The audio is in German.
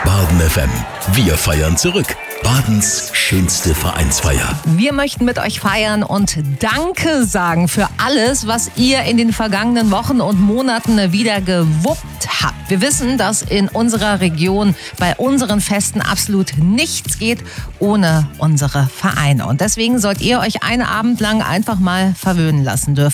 Baden FM. Wir feiern zurück. Badens schönste Vereinsfeier. Wir möchten mit euch feiern und Danke sagen für alles, was ihr in den vergangenen Wochen und Monaten wieder gewuppt habt. Wir wissen, dass in unserer Region bei unseren Festen absolut nichts geht ohne unsere Vereine. Und deswegen sollt ihr euch einen Abend lang einfach mal verwöhnen lassen dürfen.